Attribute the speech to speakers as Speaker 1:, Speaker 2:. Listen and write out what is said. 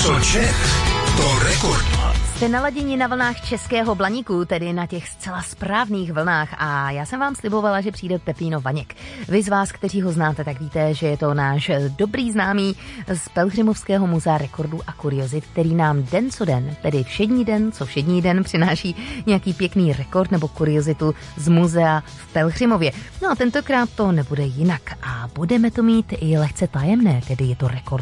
Speaker 1: Co čet, to rekord.
Speaker 2: Jste naladěni na vlnách Českého Blaníku, tedy na těch zcela správných vlnách, a já jsem vám slibovala, že přijde Pepíno Vaněk. Vy z vás, kteří ho znáte, tak víte, že je to náš dobrý známý z Pelhřimovského muzea rekordů a kuriozit, který nám den co den, tedy všední den co všední den, přináší nějaký pěkný rekord nebo kuriozitu z muzea v Pelhřimově. No a tentokrát to nebude jinak a budeme to mít i lehce tajemné, tedy je to rekord